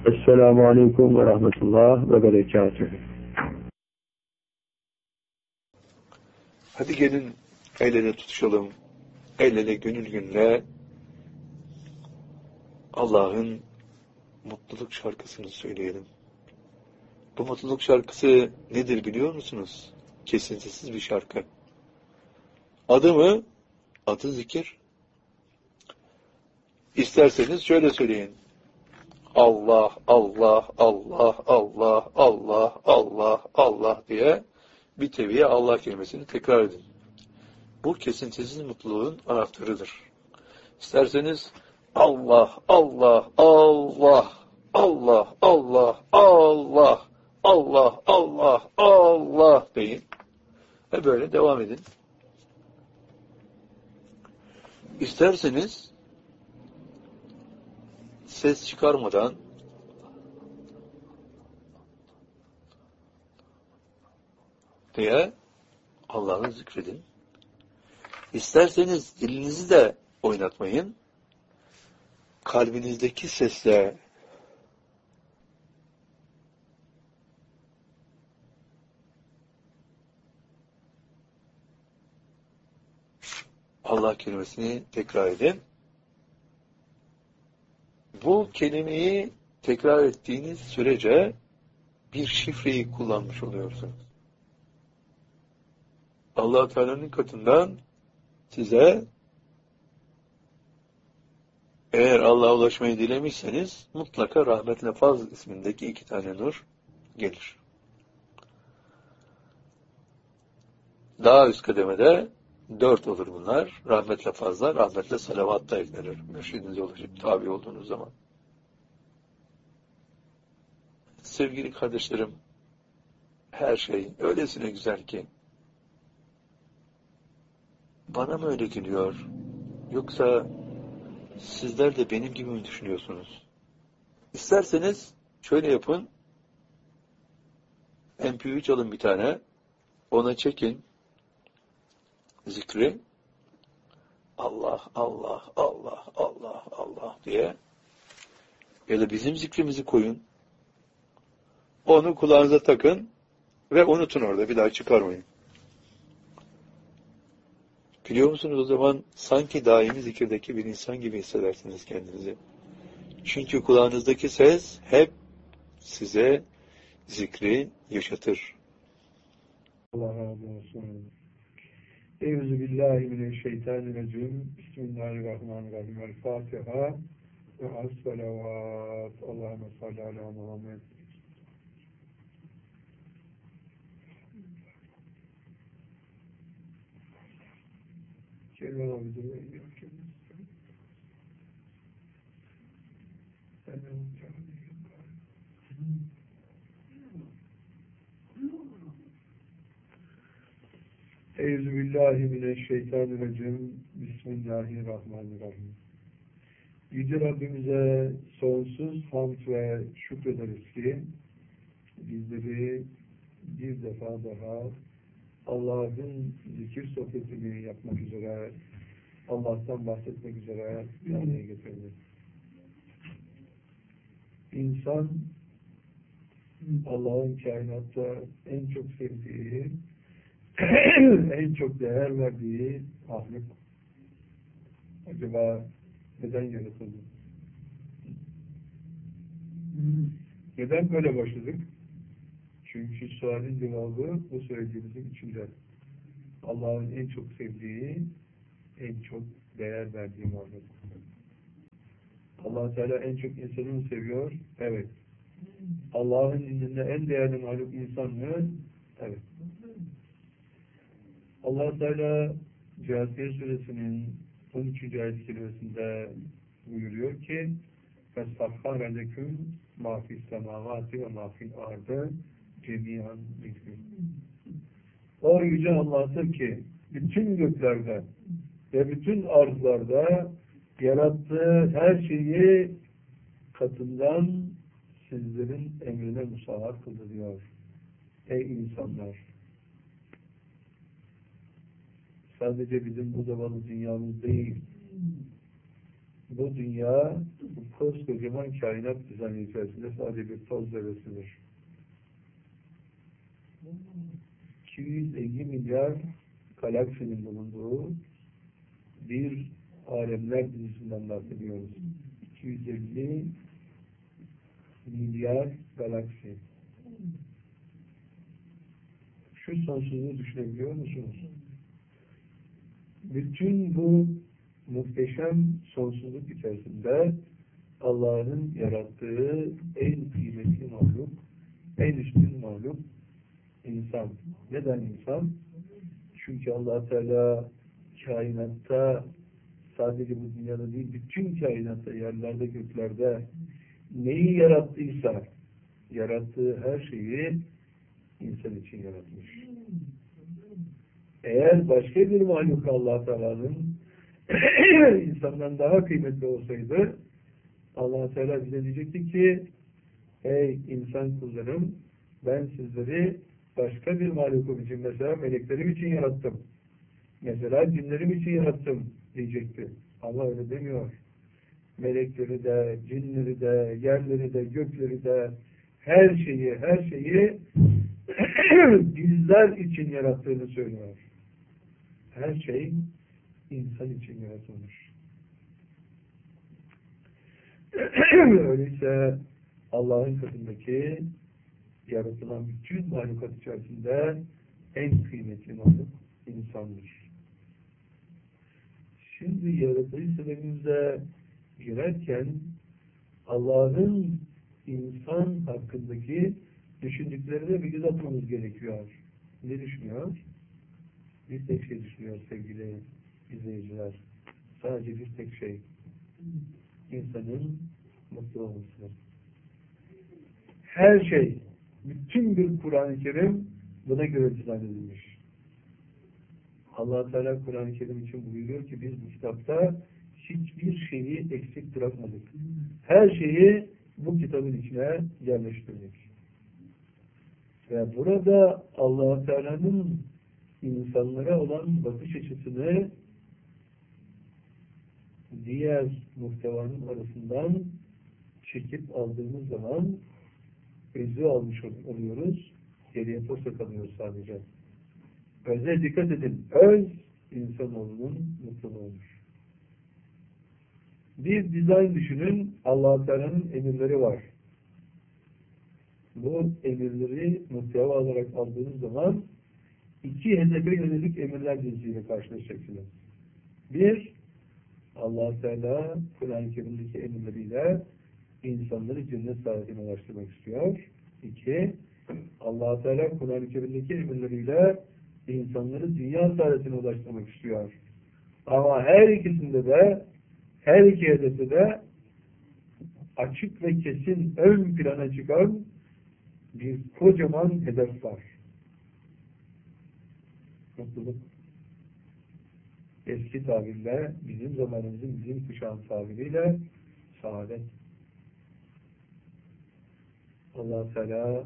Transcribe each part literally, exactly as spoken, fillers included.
Esselamu Aleyküm ve Rahmetullah ve Berekatühü. Hadi gelin el ele tutuşalım. El ele gönül gönüle Allah'ın mutluluk şarkısını söyleyelim. Bu mutluluk şarkısı nedir biliyor musunuz? Kesintisiz bir şarkı. Adı mı? Adı zikir. İsterseniz şöyle söyleyin. Allah, Allah, Allah, Allah, Allah, Allah, Allah diye bir teviye Allah kelimesini tekrar edin. Bu kesintisiz mutluluğun anahtarıdır. İsterseniz Allah, Allah, Allah, Allah, Allah, Allah, Allah, Allah, Allah deyin. Ve böyle devam edin. İsterseniz ses çıkarmadan diye Allah'ı zikredin. İsterseniz dilinizi de oynatmayın. Kalbinizdeki sesle Allah kelimesini tekrar edin. Bu kelimeyi tekrar ettiğiniz sürece bir şifreyi kullanmış oluyorsunuz. Allah Teala'nın katından size eğer Allah'a ulaşmayı dilemişseniz mutlaka rahmetle fazl ismindeki iki tane nur gelir. Daha üst kademede dört olur bunlar. Rahmetle fazla, rahmetle salavat da eklenir. Mürşidinize ulaşıp tabi olduğunuz zaman. Sevgili kardeşlerim, her şey öylesine güzel ki bana mı öyle geliyor? Yoksa sizler de benim gibi mi düşünüyorsunuz? İsterseniz şöyle yapın. M P üç alın bir tane. Ona çekin. Zikri. Allah, Allah, Allah, Allah, Allah diye. Ya da bizim zikrimizi koyun. Onu kulağınıza takın ve unutun orada. Bir daha çıkarmayın. Biliyor musunuz o zaman sanki daimi zikirdeki bir insan gibi hissedersiniz kendinizi. Çünkü kulağınızdaki ses hep size zikri yaşatır. Allah razı olsun. Euzubillahimineşşeytanirracim. Bismillahirrahmanirrahim. El Fatiha ve as-salavat. Allahümme salli ala Muhammed. Kelime abi de Euzubillahimineşşeytanirracim. Bismillahirrahmanirrahim. Yüce Rabbimize sonsuz hamd ve şükrederiz ki bizleri bir defa daha Allah'ın zikir sohbetini yapmak üzere, Allah'tan bahsetmek üzere bir araya getirdi. İnsan Allah'ın kainatta en çok sevdiği, en çok değer verdiği mahluk. Acaba neden yaratıldı? Neden böyle başladık? Çünkü sualin cevabı bu söylediğimizin içinde. Allah'ın en çok sevdiği, en çok değer verdiği mahluk. Allah Teala en çok insanı mı seviyor? Evet. Allah'ın indinde en değerli mahluk insan mı? Evet. Allah Teala Câsiye Suresinin on üçüncü ayet kelimesinde buyuruyor ki فَسَّخَّرَ لَكُمْ مَا فِي السَّمَاوَاتِ وَمَا فِي الْأَرْضِ جَمِيعًا مِنْهُ. O yüce Allah'tır ki bütün göklerde ve bütün arzlarda yarattığı her şeyi katından sizlerin emrine musahhar kıldı diyor. Ey insanlar! Sadece bizim bu zavallı dünyamız değil, bu dünya, bu koskocaman kainat düzeni içerisinde sadece bir toz zerresidir. iki yüz elli milyar galaksinin bulunduğu bir alemler dizisinden bahsediyoruz. iki yüz elli milyar galaksi. Şu sonsuzluğu düşünebiliyor musunuz? Bütün bu muhteşem sonsuzluk içerisinde Allah'ın yarattığı en kıymetli mahluk, en üstün mahluk insan. Neden insan? Çünkü Allah Teala kainatta, sadece bu dünyada değil, bütün kainatta, yerlerde, göklerde neyi yarattıysa, yarattığı her şeyi insan için yaratmış. Eğer başka bir mahluk Allah Teala'nın insandan daha kıymetli olsaydı, Allah Teala bize diyecekti ki, ey insan kullarım, ben sizleri başka bir mahlukum için, mesela meleklerim için yarattım. Mesela cinlerim için yarattım diyecekti. Ama öyle demiyor. Melekleri de, cinleri de, yerleri de, gökleri de, her şeyi, her şeyi bizler için yarattığını söylüyor. Her şey insan için yaratılmış. Öyleyse Allah'ın katındaki yaratılan bütün mahlukat içerisinde en kıymetli mahluk insandır. Şimdi yaratılış sebebimize girerken Allah'ın insan hakkındaki düşündüklerine bir göz atmamız gerekiyor. Ne düşünüyor? Bir tek şey düşünüyor sevgili izleyiciler. Sadece bir tek şey. İnsanın mutlu olması. Her şey, bütün bir Kur'an-ı Kerim buna göre dizayn edilmiş. Allah Teala Kur'an-ı Kerim için buyuruyor ki biz bu kitapta hiçbir şeyi eksik bırakmadık. Her şeyi bu kitabın içine yerleştirdik. Ve burada Allah Teala'nın insanlara olan bakış açısını diğer muhtevanın arasından çekip aldığımız zaman özü almış oluyoruz. Geriye posta kalıyoruz sadece. Öze dikkat edin. Öz insanoğlunun mutluluğudur. Bir dizayn düşünün. Allah Teala'nın emirleri var. Bu emirleri muhteva olarak aldığınız zaman iki hedefe yönelik emirler dizisiyle karşılaşacaksınız. Bir, Allah Teala Kur'an-ı Kerim'deki emirleriyle insanları cennet saadetine ulaştırmak istiyor. İki, Allah Teala Kur'an-ı Kerim'deki emirleriyle insanları dünya saadetine ulaştırmak istiyor. Ama her ikisinde de, her iki hedefi de açık ve kesin ön plana çıkan bir kocaman hedef var. Mutluluk. Eski tabirle, bizim zamanımızın, bizim kuşağın tabiriyle saadet. Allah Teala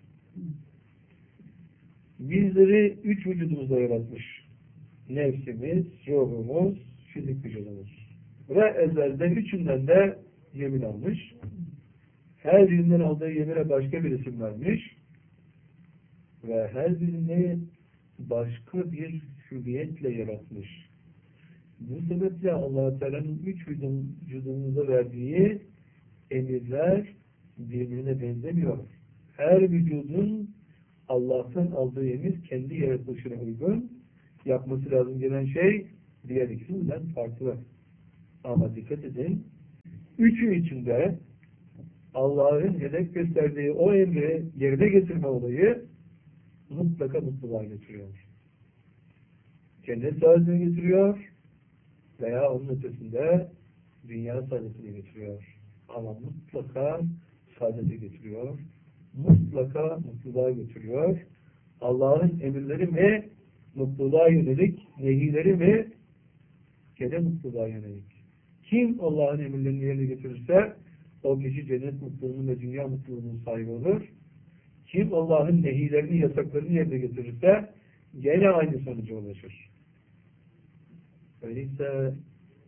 bizleri üç vücudumuzda yaratmış. Nefsimiz, ruhumuz, fizik vücudumuz. Ve ezelde üçünden de yemin almış. Her birinden aldığı yemine başka bir isim vermiş. Ve her birini başka bir hüviyetle yaratmış. Bu sebeple Allah Teala'nın üç vücudumuza verdiği emirler birbirine benzemiyor. Her vücudun Allah'tan aldığı emir kendi yaratılışına uygun, yapması lazım gelen şey diğer ikisinden farklı. Ama dikkat edin, üçü içinde Allah'ın hedef gösterdiği o emri yerine getirme olayı mutlaka mutluluğa getiriyor. Cennet saadetine getiriyor veya onun ötesinde dünya saadetine getiriyor. Ama mutlaka saadete getiriyor. Mutlaka mutluluğa getiriyor. Allah'ın emirleri mi mutluluğa yönelik, nehileri mi gene mutluluğa yönelik. Kim Allah'ın emirlerini yerine getirirse o kişi cennet mutluluğunun ve dünya mutluluğunun sahibi olur. Kim Allah'ın nehilerini, yasaklarını yerine getirirse gene aynı sonuca ulaşır. Öyleyse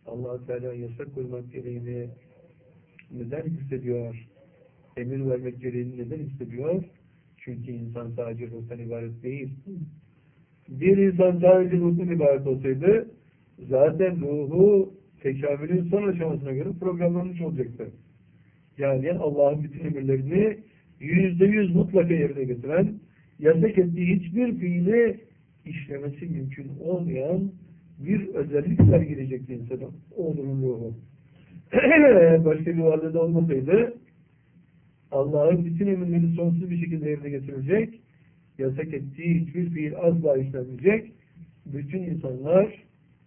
Allah Teala yasak koymak gereğini neden hissediyor? Emir vermek gereğini neden hissediyor? Çünkü insan sadece ruhtan ibaret değil. Bir insan sadece ruhtan ibaret olsaydı zaten ruhu tekamülün son aşamasına göre programlanmış olacaktı. Yani Allah'ın bütün emirlerini yüzde yüz mutlaka yerine getiren, yasak ettiği hiçbir fiili işlemesi mümkün olmayan bir özellik sergileyecekti insanın, oğlunun ruhu. Başka bir varlığı da olmasaydı Allah'ın bütün emirleri sonsuz bir şekilde yerine getirilecek, yasak ettiği hiçbir fiil asla işlenmeyecek, bütün insanlar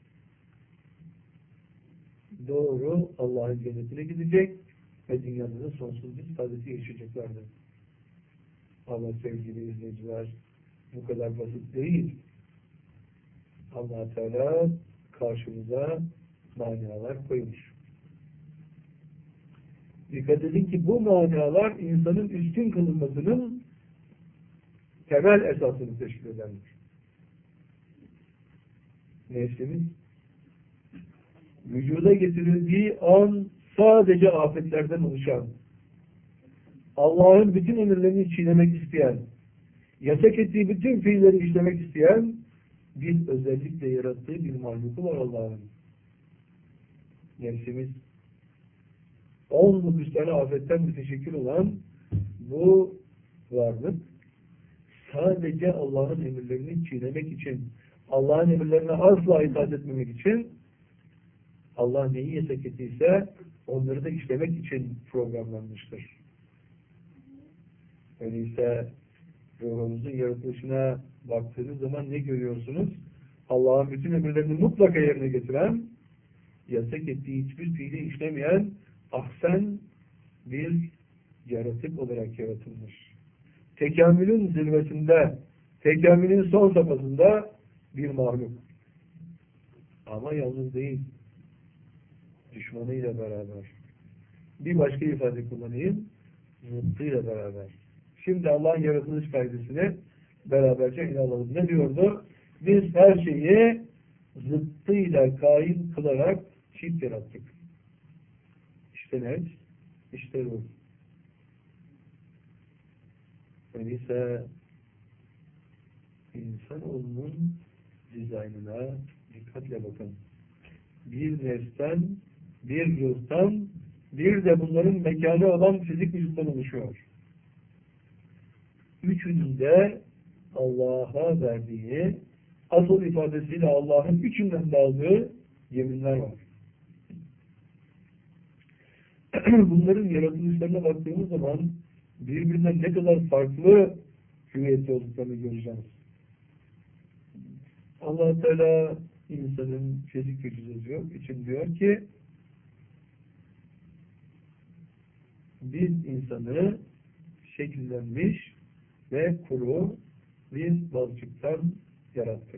doğru Allah'ın cennetine gidecek ve dünyada da sonsuz bir saadeti yaşayacaklardır. Ama sevgili izleyiciler, bu kadar basit değil. Allah Teala karşımıza manalar koymuş. Dikkat edin ki bu manalar insanın üstün kılınmasının temel esasını teşkil edermiş. Nefsimiz vücuda getirildiği an sadece afetlerden oluşan, Allah'ın bütün emirlerini çiğnemek isteyen, yasak ettiği bütün fiilleri işlemek isteyen bir özellikle yarattığı bir mahluku var Allah'ın. Nefsimiz on dokuz tane afetten müteşekkil olan bu varlık sadece Allah'ın emirlerini çiğnemek için, Allah'ın emirlerine asla itaat etmemek için, Allah neyi yasak ettiyse onları da işlemek için programlanmıştır. Öyleyse ruhunuzun yaratılışına baktığınız zaman ne görüyorsunuz? Allah'ın bütün emirlerini mutlaka yerine getiren, yasak ettiği hiçbir fiili işlemeyen ahsen bir yaratık olarak yaratılmış. Tekamülün zirvesinde, tekamülün son safhasında bir mahluk. Ama yalnız değil. Düşmanıyla beraber. Bir başka ifade kullanayım. Zıttıyla beraber. Şimdi Allah'ın yaratılış kaydesini beraberce ele alalım. Ne diyordu? Biz her şeyi zıttıyla kaim kılarak çift yarattık. İşte nefs, işte ruh. Öyleyse insanoğlunun dizaynına dikkatle bakın. Bir nefsten, bir ruhtan, bir de bunların mekanı olan fizik vücuttan oluşuyor. Üçünün de Allah'a verdiği, asıl ifadesiyle Allah'ın üçünden de aldığı yeminler var. Bunların yaratılışlarına baktığımız zaman birbirinden ne kadar farklı hüviyetli olduklarını göreceğiz. Allah Teala insanın fizik vücudu için diyor ki biz insanı şekillenmiş ve kuru bir balçıktan yarattık.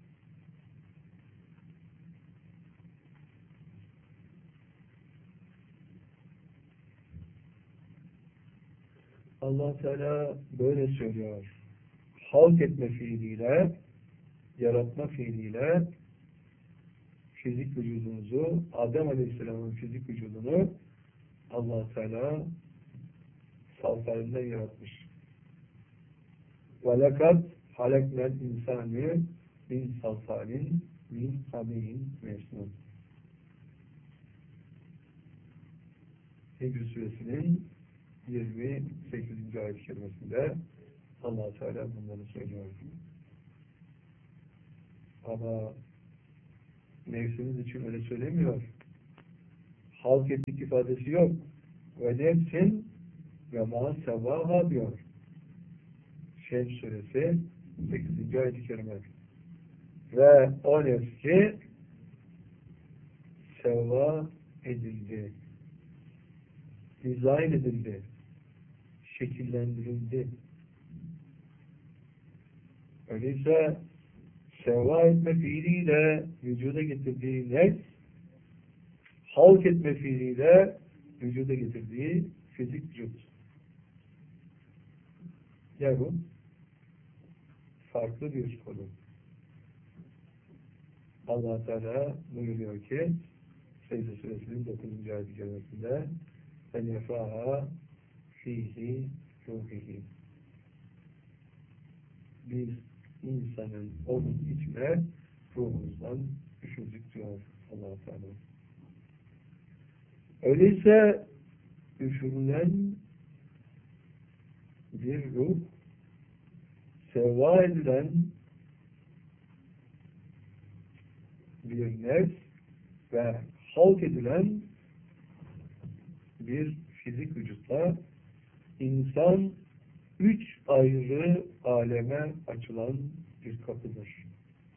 Allah Teala böyle söylüyor. Halk etme fiiliyle, yaratma fiiliyle fizik vücudumuzu, Adem Aleyhisselam'ın fizik vücudunu Allah Teala salsalinden yaratmış. وَلَكَدْ حَلَقْنَا الْاِنْسَانِ مِنْ صَلْصَالٍ مِنْ حَمِيٍ مَسْنُونَ. Hicr Suresinin yirmi sekizinci ayet-i kerimesinde Allah Teala bunları söylüyor. Ama nefsimiz için öyle söylemiyor. Halk ettik ifadesi yok. Ve nefsin ve ma sevaha diyor. Şems suresi sekizinci ayet-i kerime. Ve o nefs ki seva edildi. Dizayn edildi. Şekillendirildi. Öyleyse seva etme fiiliyle vücuda getirdiği nefs, halk etme fiiliyle vücuda getirdiği fizik vücut. Ya bu farklı bir konu. Allah Teala buyuruyor ki Secde Suresinin dokuzuncu ayet-i kerimesinde en yefaha fihi ruhihi. Biz insanın onun içine ruhumuzdan üşürdük diyor Allah-u Teala. Öyleyse üşürülen bir ruh, sevva edilen bir nefs ve halk edilen bir fizik vücutla insan üç ayrı aleme açılan bir kapıdır.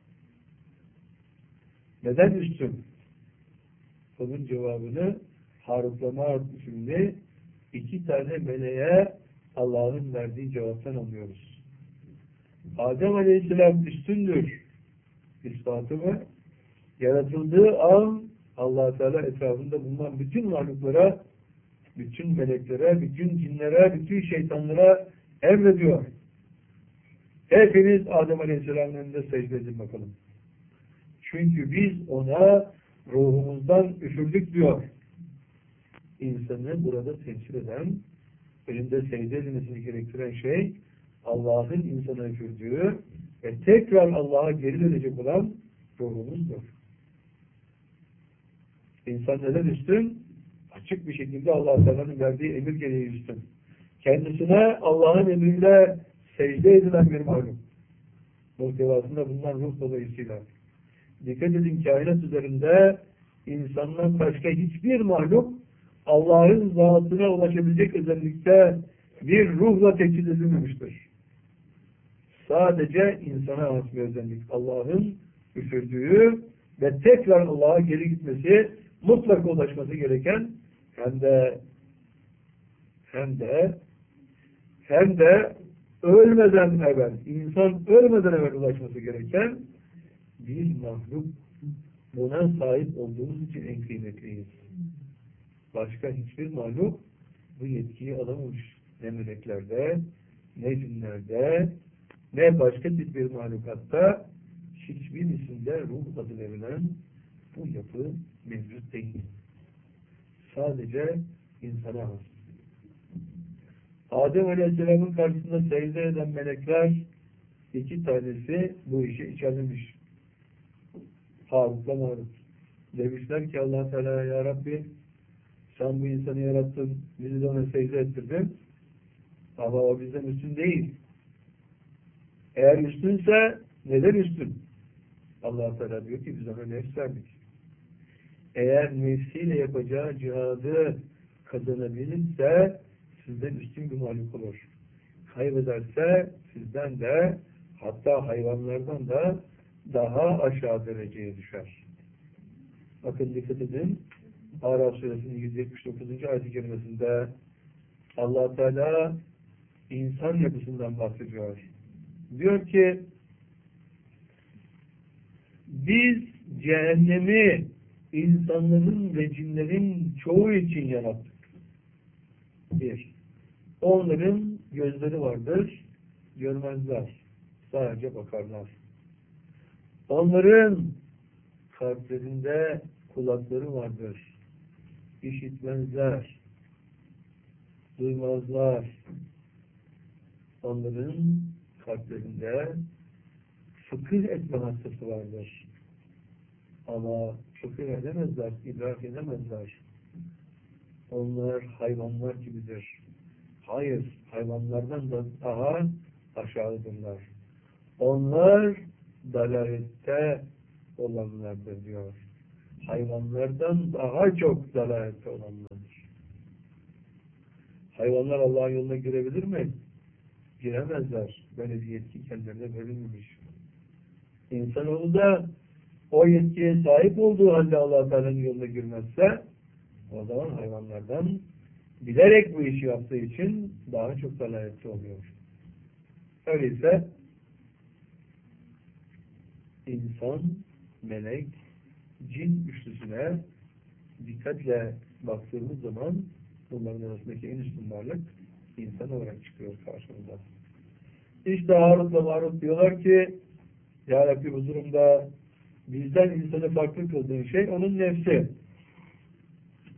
Neden üstün? Bunun cevabını Harut'la Marut isimli iki tane meleğe Allah'ın verdiği cevaptan anlıyoruz. Adem Aleyhisselam üstündür. İspatı mı? Yaratıldığı an Allah-u Teala etrafında bulunan bütün varlıklara, bütün meleklere, bütün cinlere, bütün şeytanlara emrediyor. Hepiniz Adem Aleyhisselam'ın önünde secde edin bakalım. Çünkü biz ona ruhumuzdan üfürdük diyor. İnsanı burada temsil eden, önünde secde edilmesini gerektiren şey Allah'ın insana üfürdüğü ve tekrar Allah'a geri dönecek olan ruhumuzdur. İnsan neden üstün? Açık bir şekilde Allah-u Teala'nın verdiği emir gereği üstün. Kendisine Allah'ın emriyle secde edilen bir mahluk. Muhtevasında bulunan ruh dolayısıyla. Dikkat edin, kainat üzerinde insandan başka hiçbir mahluk Allah'ın zatına ulaşabilecek özellikte bir ruhla teçhiz edilmemiştir. Sadece insana has bir özellik. Allah'ın üfürdüğü ve tekrar Allah'a geri gitmesi, mutlaka ulaşması gereken hem de hem de hem de ölmeden evvel, insan ölmeden evvel ulaşması gereken bir mahluk. Buna sahip olduğumuz için en kıymetliyiz. Başka hiçbir mahluk bu yetkiyi alamamış. Ne meleklerde, ne cinlerde, ne başka bir mahlukatta hiçbirisinde ruh adı verilen bu yapı mevcut değil. Sadece insana has. Adem Aleyhisselam'ın karşısında secde eden melekler iki tanesi bu işi içerlemiş. Harut'la Marut. Demişler ki Allah Teala, ya Rabbi sen bu insanı yarattın, bizi de ona secde ettirdin ama o bizden üstün değil. Eğer üstünse neden üstün? Allah Teala diyor ki biz ona nefs verdik. Eğer nefsiyle yapacağı cihadı kazanabilirse sizden üstün bir mahluk olur. Kaybederse sizden de, hatta hayvanlardan da daha aşağı dereceye düşer. Bakın dikkat edin. Araf suresinin yüz yetmiş dokuzuncu ayet-i kerimesinde Allah Teala insan yapısından bahsediyor. Diyor ki biz cehennemi insanların ve cinlerin çoğu için yarattık. Bir. Onların gözleri vardır, görmezler. Sadece bakarlar. Onların kalplerinde kulakları vardır. İşitmezler. Duymazlar. Onların kalplerinde fıkıh etme hastası vardır. Ama fıkıh edemezler, idrak edemezler. Onlar hayvanlar gibidir. Hayır, hayvanlardan da daha aşağıdırlar. Onlar dalalette olanlardır diyor. Hayvanlardan daha çok dalalette olanlardır. Hayvanlar Allah'ın yoluna girebilir mi? Giremezler. Böyle bir yetki kendilerine verilmemiş. İnsanoğlu da o yetkiye sahip olduğu halde Allah-u Teala'nın yoluna girmezse o zaman hayvanlardan bilerek bu işi yaptığı için daha çok dalalette oluyor. Öyleyse insan, melek, cin üçlüsüne dikkatle baktığımız zaman bunların arasındaki en üstün varlık insan olarak çıkıyor karşımıza. İşte Harut'la Marut diyorlar ki ya Rabbi huzurumda bizden insanı farklı kıldığın şey onun nefsi.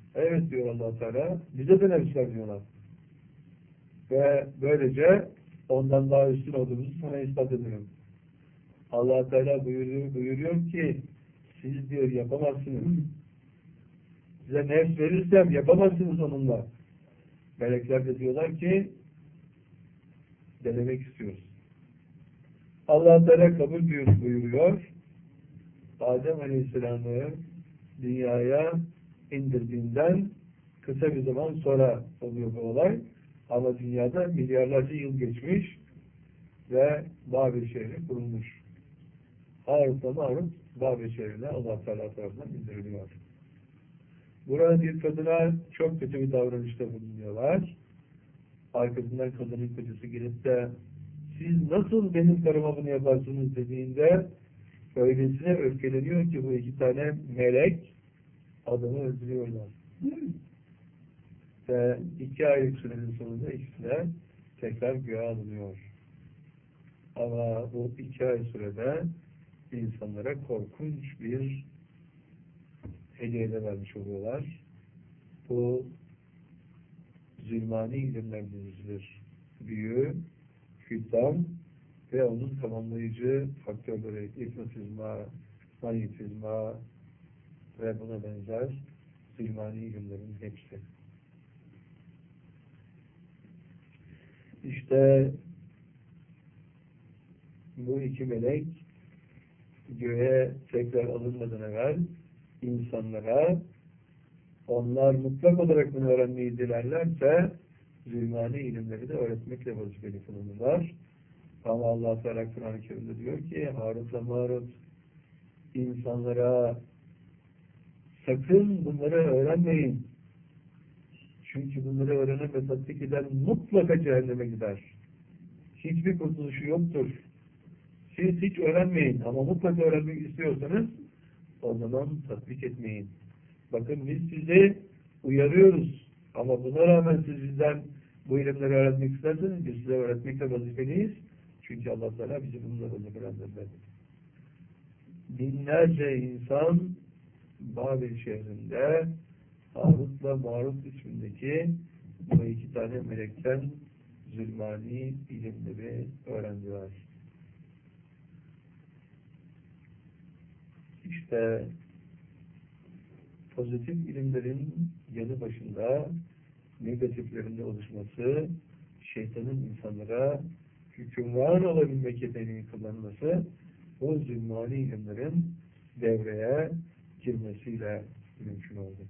Evet diyor Allah Teala. Bize de nefsler diyorlar. Ve böylece ondan daha üstün olduğumuzu sana ispat ediyorum. Allah Teala buyuruyor, buyuruyor ki siz diyor yapamazsınız. Size nefs verirsem yapamazsınız onunla. Melekler de diyorlar ki denemek istiyoruz. Allah Teala kabul buyuruyor. Adem Aleyhisselam'ı dünyaya indirdiğinden kısa bir zaman sonra oluyor bu olay. Ama dünyada milyarlarca yıl geçmiş ve Babil şehri kurulmuş. Harut'la Marut Babil şehrine Allah Teala tarafından indiriliyor. Burada bir kadına çok kötü bir davranışta bulunuyorlar. Arkasından kadının kocası gelip de siz nasıl benim karıma bunu yaparsınız dediğinde öylesine öfkeleniyor ki bu iki tane melek adamı öldürüyorlar. Ve iki aylık sürenin sonunda ikisine tekrar göğe alınıyor. Ama bu iki ay sürede insanlara korkunç bir hediye de vermiş oluyorlar. Bu Zülmani ilimler dizisidir. Büyü, hüddam ve onun tamamlayıcı faktörleri, hipnotizma, manyetizma ve buna benzer Zülmani ilimlerin hepsi. İşte bu iki melek göğe tekrar alınmadan evvel insanlara onlar mutlak olarak bunu öğrenmeyi dilerlerse Zülmani ilimleri de öğretmekle vazifeli kılınırlar. Ama Allah Teala Kur'an-ı Kerim'de diyor ki Harut'la Marut insanlara sakın bunları öğrenmeyin. Çünkü bunları öğrenen ve tatbik eden mutlaka cehenneme gider. Hiçbir kurtuluşu yoktur. Siz hiç öğrenmeyin ama mutlaka öğrenmek istiyorsanız o zaman tatbik etmeyin. Bakın biz sizi uyarıyoruz ama buna rağmen siz bizden bu ilimleri öğrenmek isterseniz biz size öğretmekle vazifeliyiz. Çünkü Allah Teala bizi bununla vazifelendirdi. Binlerce insan Babil şehrinde Harut'la Marut ismindeki bu iki tane melekten Zülmani ilimleri öğrendiler. İşte pozitif ilimlerin yanı başında negatiflerinde oluşması, şeytanın insanlara hükümran olabilmek yeteneğini kullanması, o zülmani ilimlerin devreye girmesiyle mümkün oldu.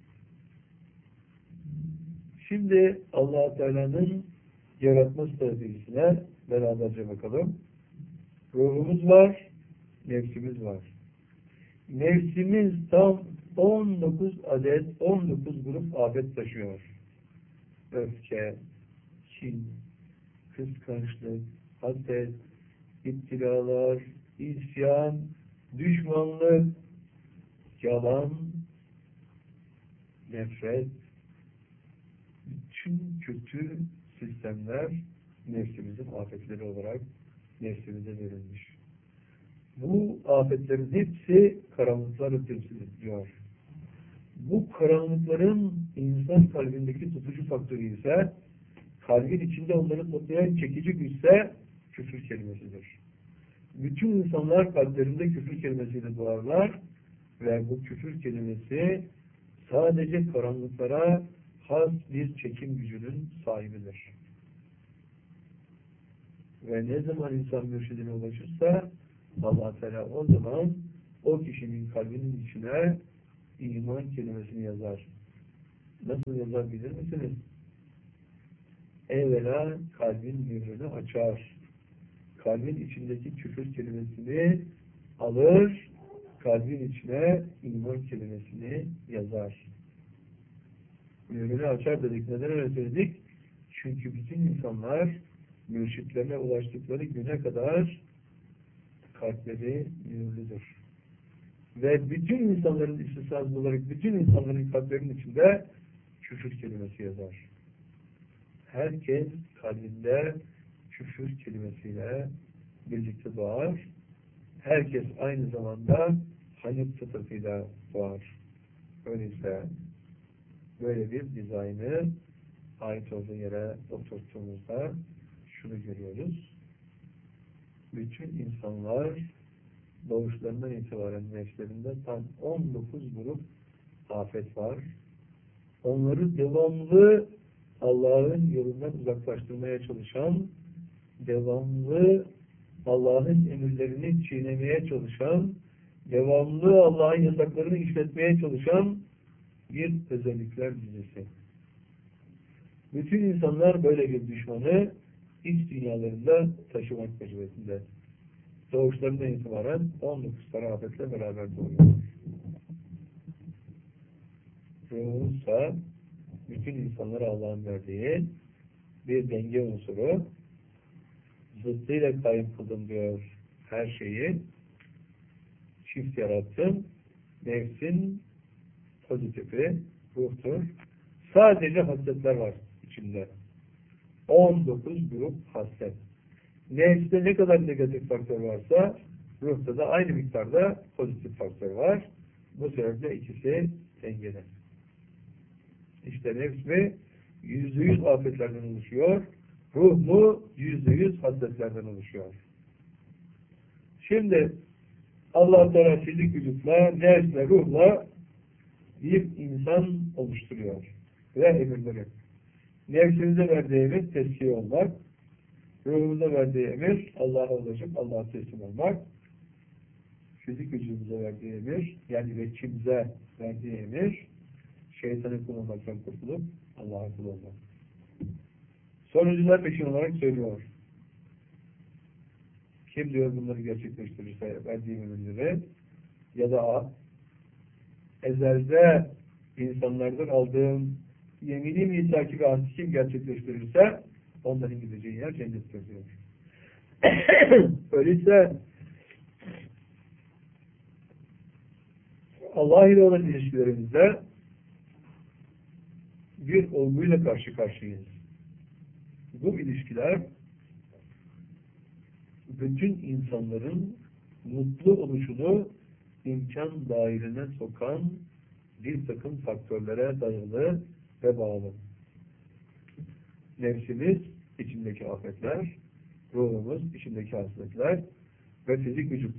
Şimdi Allah-u Teala'nın yaratma stratejisine beraberce bakalım. Ruhumuz var, nefsimiz var. Nefsimiz tam on dokuz adet, on dokuz grup afet taşıyor. Öfke, kin, kıskançlık, haset, iptilalar, isyan, düşmanlık, yalan, nefret, bütün kötü sistemler nefsimizin afetleri olarak nefsimize verilmiş. Bu afetlerin hepsi karanlıkları temsil ediyor. Bu karanlıkların insan kalbindeki tutucu faktörü ise, kalbin içinde onları toplayan çekici güçse küfür kelimesidir. Bütün insanlar kalplerinde küfür kelimesiyle doğarlar ve bu küfür kelimesi sadece karanlıklara has bir çekim gücünün sahibidir. Ve ne zaman insan mürşidine ulaşırsa Allah Teala o zaman o kişinin kalbinin içine iman kelimesini yazar. Nasıl yazar bilir misiniz? Evvela kalbin mührünü açar. Kalbin içindeki küfür kelimesini alır, kalbin içine iman kelimesini yazar. Mührünü açar dedik. Neden öyle söyledik? Çünkü bütün insanlar mürşitlerine ulaştıkları güne kadar kalpleri mühürlüdür. Ve bütün insanların istisnasız olarak bütün insanların kalplerinin içinde küfür kelimesi yazar. Herkes kalbinde küfür kelimesiyle birlikte doğar. Herkes aynı zamanda Hanif fıtratıyla doğar. Öyleyse böyle bir dizaynı ait olduğu yere oturttuğumuzda şunu görüyoruz. Bütün insanlar doğuşlarından itibaren nefslerinde tam on dokuz grup afet var. Onları devamlı Allah'ın yolundan uzaklaştırmaya çalışan, devamlı Allah'ın emirlerini çiğnemeye çalışan, devamlı Allah'ın yasaklarını işletmeye çalışan bir özellikler dizisi. Bütün insanlar böyle bir düşmanı iç dünyalarında taşımak mecburiyetinde. Doğuşlarından itibaren on dokuz tane afetle beraber doğuyor. Ruhumuzsa bütün insanlara Allah'ın verdiği bir denge unsuru, zıttıyla kayıp kıldım diyor her şeyi, çift yarattım, nefsin pozitifi, ruhtur. Sadece hasletler var içinde. on dokuz grup haslet. Nefste ne kadar negatif faktör varsa, ruhta da aynı miktarda pozitif faktör var. Bu sebeple ikisi dengede. İşte nefs mi yüzde yüz afetlerden oluşuyor, ruh mu yüzde yüz hasletlerden oluşuyor. Şimdi Allah Teala fizik vücutla, nefsle, ruhla bir insan oluşturuyor ve emirleri. Nefsimize verdiği emir tezkiye olmak, ruhumuza verdiği emir Allah'a ulaşıp Allah'a teslim olmak, fizik vücudumuza verdiği emir, yani veçimize verdiği emir, şeytanı kul olmaktan kurtulup Allah'a kul olmak. Sonuncular peşin olarak söylüyor. Kim diyor bunları gerçekleştirirse verdiği emirleri ya da ezelde insanlardan aldığım yemini misaki ve ahdi kim gerçekleştirirse onların gideceği yer cennettir diyor. Öyleyse Allah ile olan ilişkilerimizde bir olguyla karşı karşıyayız. Bu ilişkiler bütün insanların mutlu oluşunu imkan dairine sokan bir takım faktörlere dayalı ve bağlı. Nefsimiz içindeki afetler, ruhumuz içindeki hasletler ve fizik vücut.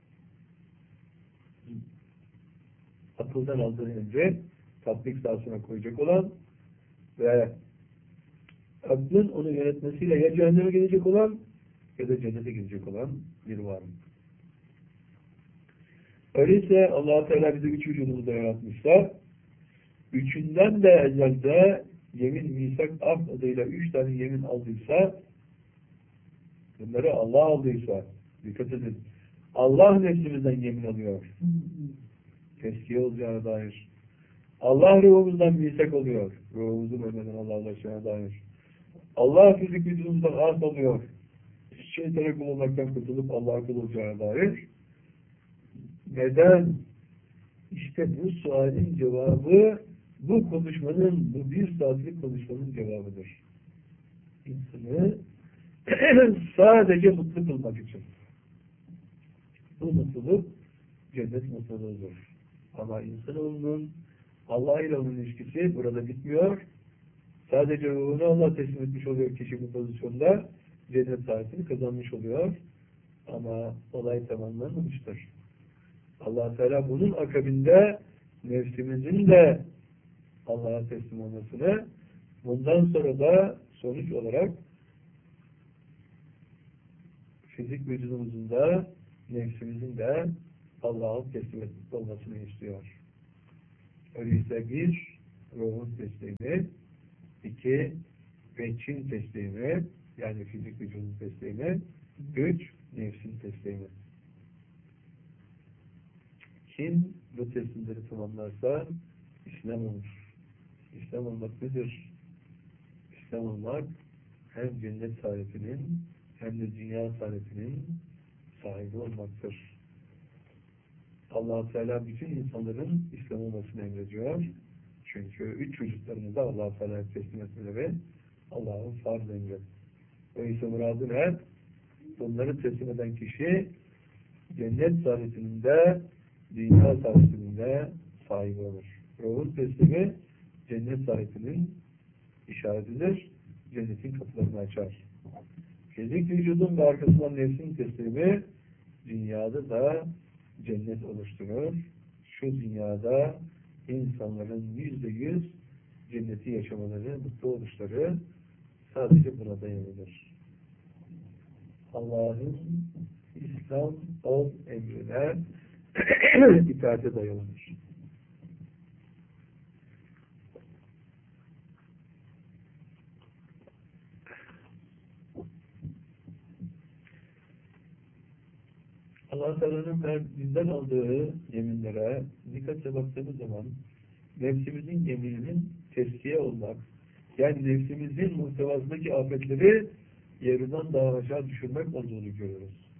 Akıldan aldığı önce tatbik sahasına koyacak olan ve aklın onu yönetmesiyle ya cehenneme gidecek olan ya da cennete gidecek olan bir varlık. Öyleyse Allah-u Teala bizi üç vücudumuzda yaratmışsa, üçünden de ezelde yemin, misak, ahd adıyla üç tane yemin aldıysa, bunları Allah aldıysa, dikkat edin, Allah nefsimizden yemin alıyor. Teskiye olacağına dair. Allah ruhumuzdan misak oluyor. Ruhumuzu ölmeden Allah'a ulaşacağına dair. Allah fizik vücudumuzdan ahd oluyor. Şeytana kul olmaktan kurtulup Allah'a kul olacağına dair. Neden? İşte bu sualin cevabı, bu konuşmanın, bu bir saatlik konuşmanın cevabıdır. İnsanı sadece mutlu kılmak için. Bu mutluluk cennet mutluluğudur. Ama insanoğlunun Allah ile olan ilişkisi burada bitmiyor. Sadece ruhunu Allah teslim etmiş oluyor kişi bu pozisyonda. Cennet saatini kazanmış oluyor. Ama olay tamamlanmamıştır. Allah Teala bunun akabinde nefsimizin de Allah'a teslim olmasını, bundan sonra da sonuç olarak fizik vücudumuzun da nefsimizin de Allah'a teslim olmasını istiyor. Öyleyse bir, ruhun teslimi, iki, veçin teslimi, yani fizik vücudun teslimi, üç, nefsin teslimi. Kim bu teslimleri tamamlarsa İslam olur. İslam olmak nedir? İslam olmak hem cennet sahibinin hem de dünya sahibinin sahibi olmaktır. Allah-u Teala bütün insanların İslam olmasını emrediyor. Çünkü üç çocuklarını da Allah-u Teala'ya teslim etmeleri Allah'ın farz emri. Öyleyse muradı ne? Bunları teslim eden kişi cennet sahibinin de dünya sahibinin de sahibi olur. Ruhun teslimi cennet sahibinin işaretidir. Cennetin kapılarını açar. Fizik vücudun ve arkasından nefsin teslimi dünyada da cennet oluşturur. Şu dünyada insanların yüzde yüz cenneti yaşamaları, mutlu oluşları sadece burada yanılır. Allah'ın İslam ol emrine itaate dayanır. Allah Teala'nın bizden aldığı yeminlere dikkatle baktığımız zaman nefsimizin yemininin tezkiye olmak, yani nefsimizin muhtevasındaki afetleri yerinden daha aşağı düşürmek olduğunu görüyoruz.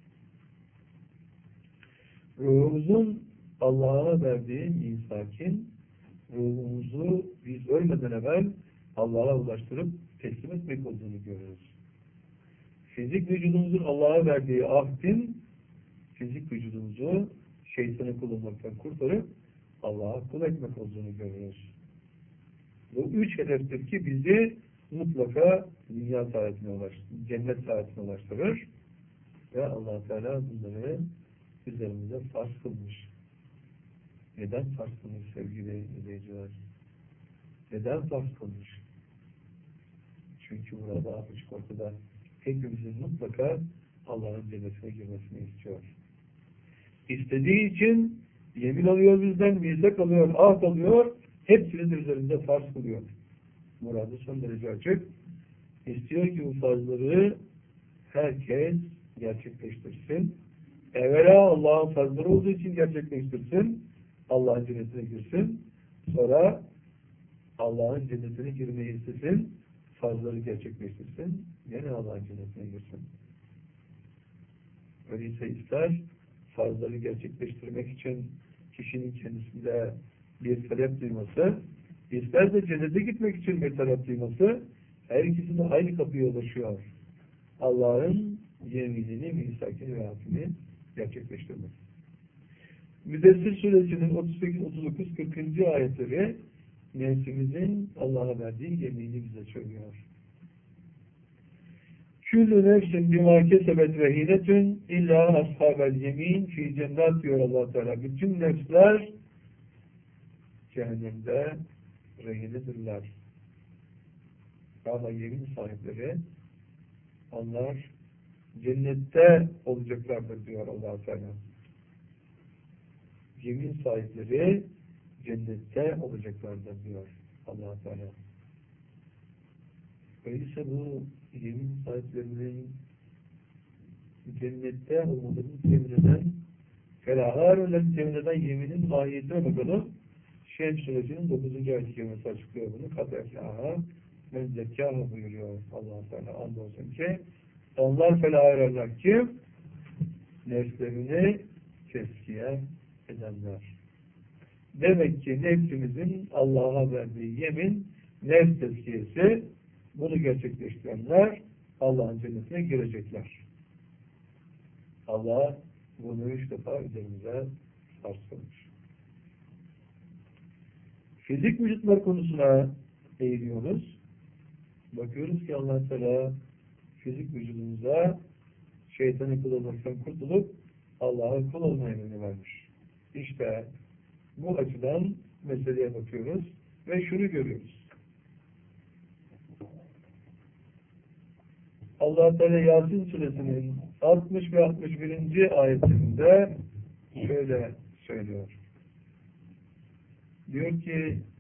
Ruhumuzun Allah'a verdiği misakin, ruhumuzu biz ölmeden evvel Allah'a ulaştırıp teslim etmek olduğunu görüyoruz. Fizik vücudumuzun Allah'a verdiği ahdin, fizik vücudumuzu şeytanı kullanmaktan kurtarıp Allah'a kul etmek olduğunu görüyoruz. Bu üç hedeftir ki bizi mutlaka dünya saadetine ulaştırır, cennet saadetine ulaştırır ve Allah Teala bunları üzerimize farz kılmış. Neden farz kılmış sevgili izleyiciler? Neden farz kılmış? Çünkü burada açık ortada hepimizin mutlaka Allah'ın cennetine girmesini istiyor. İstediği için yemin alıyor bizden, misak alıyor, ahd alıyor, hepsini de üzerinde farz kılıyor. Muradı son derece açık. İstiyor ki bu farzları herkes gerçekleştirsin. Evvela Allah'ın farzları olduğu için gerçekleştirsin. Allah'ın cennetine girsin. Sonra Allah'ın cennetine girmeyi istesin. Farzları gerçekleştirsin. Yine Allah'ın cennetine girsin. Öyleyse ister farzları gerçekleştirmek için kişinin kendisinde bir talep duyması, ister de cennete gitmek için bir talep duyması, her ikisi de aynı kapıya ulaşıyor. Allah'ın yeminini, misakini ve ahdini gerçekleştirmek. Müddessir suresinin otuz sekiz, otuz dokuz, kırkıncı ayetleri nefsimizin Allah'a verdiği yemini bize söylüyor. Küllü nefsin bimâ kesebet rehinetün illâ ashabel yemin fî cennet diyor Allah Teala. Bütün nefsler cehennemde rehinedirler. Ama yemin sahipleri onlar cennette olacaklardır diyor Allah Teala. Yemin sahipleri cennette olacaklardır diyor Allah Teala. Öyleyse bu yemin sahiplerinin cennette olmalarını temin eden felâhârölen temin eden yeminin mahiyetine bakalım. Şems suresinin dokuzuncu ayet-i kerimesi açıklıyor bunu. Kadeflâhâ men zekkâhâ buyuruyor Allah Teala. Andolsun ki onlar felâhârölen kim? Nefslerini tezkiye edenler. Demek ki nefsimizin Allah'a verdiği yemin nefs tezkiyesi. Bunu gerçekleştirenler Allah'ın cennetine girecekler. Allah bunu üç defa üzerimize farz kılmış. Fizik vücutlar konusuna eğiliyoruz. Bakıyoruz ki Allah Teala fizik vücudumuza şeytanı kul olmaktan kurtulup Allah'a kul olma emrini vermiş. İşte bu açıdan meseleye bakıyoruz ve şunu görüyoruz. Allah Teala Yasin suresinin altmış ve altmış birinci ayetlerinde şöyle söylüyor. Diyor ki